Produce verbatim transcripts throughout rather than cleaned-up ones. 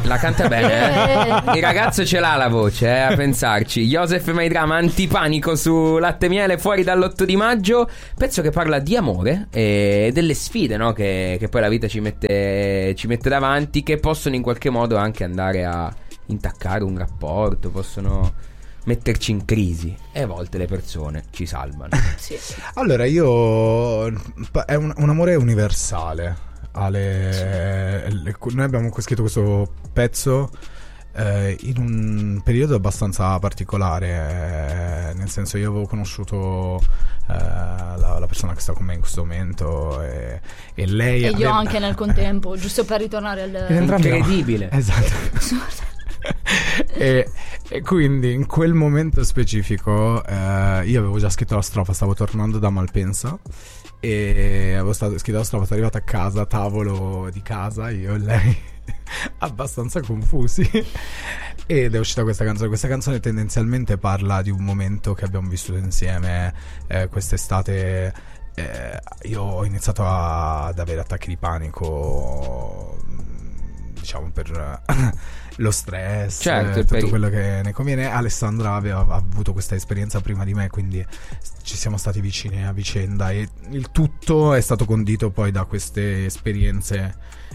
La canta bene, eh? Il ragazzo ce l'ha la voce, eh, a pensarci. Joseph Maidrama, Antipanico su Latte e Miele, fuori dall'otto di maggio. Pezzo che parla di amore e delle sfide, no? Che, che poi la vita ci mette, ci mette davanti, che possono in qualche modo anche andare a intaccare un rapporto, possono metterci in crisi, e a volte le persone ci salvano. Sì. Allora io è un, un amore universale. Ale, sì. le, noi abbiamo scritto questo pezzo eh, in un periodo abbastanza particolare, eh, nel senso io avevo conosciuto eh, la, la persona che sta con me in questo momento e, e lei e io aveva... anche nel contempo, giusto per ritornare al incredibile. Esatto. e, e quindi in quel momento specifico eh, io avevo già scritto la strofa, stavo tornando da Malpensa e avevo stato, scritto la strofa, sono arrivato a casa, tavolo di casa, io e lei abbastanza confusi, ed è uscita questa canzone. Questa canzone tendenzialmente parla di un momento che abbiamo vissuto insieme eh, quest'estate. eh, io ho iniziato a, ad avere attacchi di panico, diciamo per lo stress, certo, eh, tutto per... quello che ne conviene. Alessandra aveva avuto questa esperienza prima di me, quindi ci siamo stati vicini a vicenda, e il tutto è stato condito poi da queste esperienze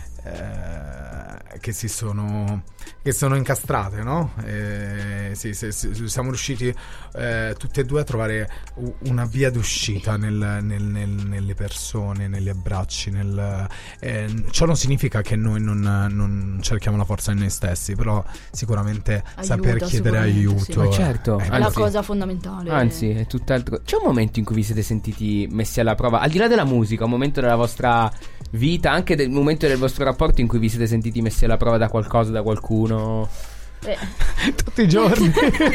eh, che si sono che sono incastrate, no? Eh, sì, sì, sì, siamo riusciti eh, tutti e due a trovare una via d'uscita nel, nel, nel, nelle persone, negli abbracci, nel, eh, ciò non significa che noi non, non cerchiamo la forza in noi stessi, però sicuramente Aiuta, saper chiedere aiuto, sì. Ma certo, è è la cosa fondamentale. Anzi, è tutt'altro. C'è un momento in cui vi siete sentiti messi alla prova, al di là della musica, un momento della vostra vita, anche del momento del vostro rapporto in cui vi siete sentiti messi alla prova da qualcosa, da qualcuno? Eh. Tutti i giorni.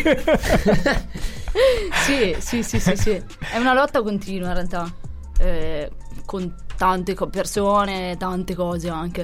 sì, sì, sì, sì, sì. È una lotta continua in realtà, eh, con tante co- persone, tante cose anche.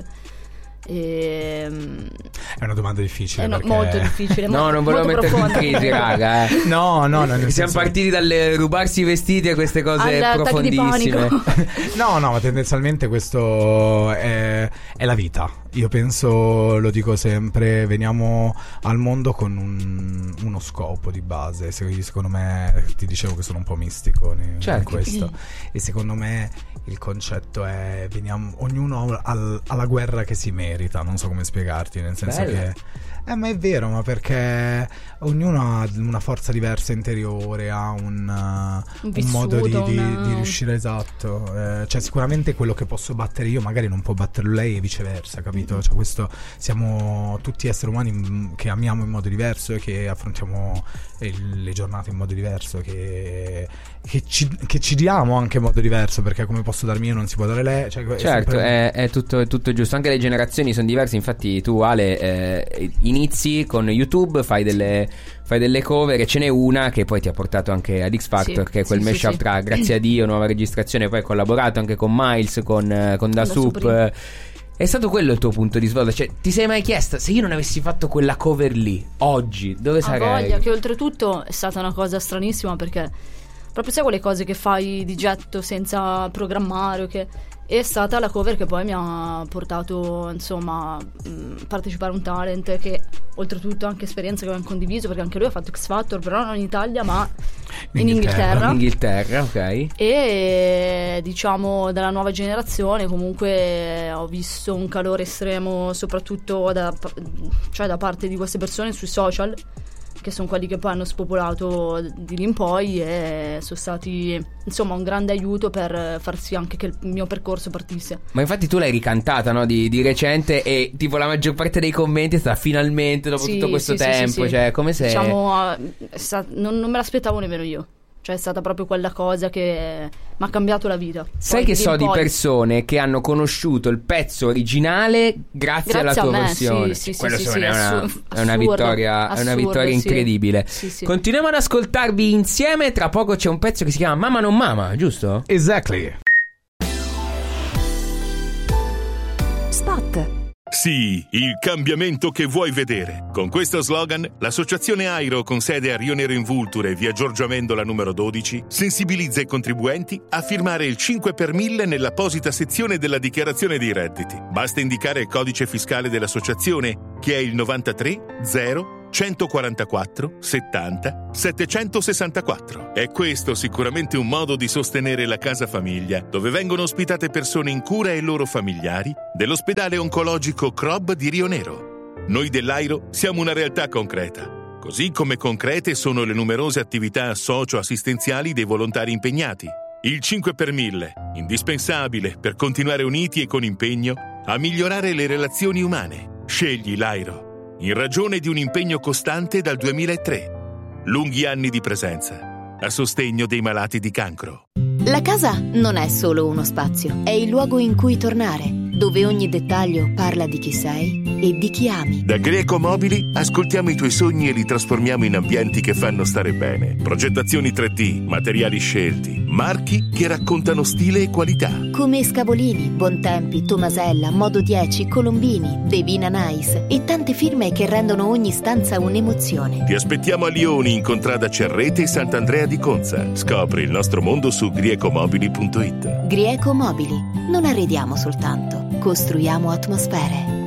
E... È una domanda difficile, è no, perché... molto difficile. No, molto, non volevo molto mettervi in profonda. crisi, raga, eh. No, no, no, nel Siamo senso... partiti dalle rubarsi i vestiti a queste cose All'attacco di profondissime. panico. No, no, ma tendenzialmente questo è, è la vita. Io penso, lo dico sempre, veniamo al mondo con un, uno scopo di base. Se- Secondo me, ti dicevo che sono un po' mistico in, Certo. in questo. E secondo me il concetto è, veniamo, ognuno ha la guerra che si merita. Non so come spiegarti, nel senso Bello. che... Eh, ma è vero, ma perché ognuno ha una forza diversa interiore, ha un, uh, un vissuto, modo di, di, una... di riuscire, esatto. Eh, cioè sicuramente quello che posso battere io magari non può batterlo lei, e viceversa, capito? Cioè questo, siamo tutti esseri umani che amiamo in modo diverso e che affrontiamo il, le giornate in modo diverso, che, che, ci, che ci diamo anche in modo diverso, perché come posso darmi io non si può dare lei, cioè, è Certo, sempre... è, è, tutto, è tutto giusto. Anche le generazioni sono diverse. Infatti tu, Ale, eh, inizi con YouTube, fai delle, fai delle cover, e ce n'è una che poi ti ha portato anche ad X Factor, sì, che è quel sì, mashup sì, tra sì. Grazie a Dio, nuova registrazione. Poi hai collaborato anche con Miles, con, eh, con Da Da Soup. Supreme. È stato quello il tuo punto di svolta? Cioè, ti sei mai chiesta, se io non avessi fatto quella cover lì, oggi, dove A sarei? voglia, che oltretutto è stata una cosa stranissima, perché proprio sai quelle cose che fai di getto senza programmare o che... È stata la cover che poi mi ha portato, insomma, a partecipare a un talent, che oltretutto anche esperienza che abbiamo condiviso, perché anche lui ha fatto X Factor, però non in Italia ma in Inghilterra. In Inghilterra, ok. E diciamo dalla nuova generazione comunque ho visto un calore estremo, soprattutto da, cioè da parte di queste persone sui social, che sono quelli che poi hanno spopolato di lì in poi, e sono stati insomma un grande aiuto per far sì anche che il mio percorso partisse. Ma infatti tu l'hai ricantata, no, di, di recente, e tipo la maggior parte dei commenti è stata finalmente dopo Sì, tutto questo sì, sì, tempo, sì, sì. cioè come se... Diciamo, è sta- non, non me l'aspettavo nemmeno io. Cioè è stata proprio quella cosa che mi ha cambiato la vita. Sai Poi che lì so in di poi- persone che hanno conosciuto il pezzo originale grazie, Grazie alla a tua me, versione. sì, sì, Quello sì, secondo sì, me è, una, assurdo, è una vittoria, è una assurdo, vittoria sì. incredibile. Sì, sì. Continuiamo ad ascoltarvi insieme. Tra poco c'è un pezzo che si chiama Mamma non Mama, giusto? Exactly. Spot. Sì, il cambiamento che vuoi vedere. Con questo slogan, l'associazione Airo, con sede a Rio Nero in Vulture, via Giorgio Amendola numero dodici, sensibilizza i contribuenti a firmare il cinque per mille nell'apposita sezione della dichiarazione dei redditi. Basta indicare il codice fiscale dell'associazione, che è il novantatré zero centoquarantaquattro settanta settecentosessantaquattro. È questo sicuramente un modo di sostenere la casa famiglia, dove vengono ospitate persone in cura e loro familiari dell'ospedale oncologico C R O B di Rio Nero. Noi dell'Airo siamo una realtà concreta, così come concrete sono le numerose attività socio-assistenziali dei volontari impegnati. Il cinque per mille, indispensabile per continuare uniti e con impegno a migliorare le relazioni umane. Scegli l'Airo, in ragione di un impegno costante dal duemilatré. Lunghi anni di presenza a sostegno dei malati di cancro. La casa non è solo uno spazio, è il luogo in cui tornare, dove ogni dettaglio parla di chi sei e di chi ami. Da Greco Mobili ascoltiamo i tuoi sogni e li trasformiamo in ambienti che fanno stare bene. Progettazioni tre D, materiali scelti, marchi che raccontano stile e qualità. Come Scavolini, Bontempi, Tomasella, Modo dieci, Colombini, Devina Nice e tante firme che rendono ogni stanza un'emozione. Ti aspettiamo a Lioni, in contrada Cerrete e Sant'Andrea di Conza. Scopri il nostro mondo su griecomobili punto it. Grieco Mobili. Non arrediamo soltanto, costruiamo atmosfere.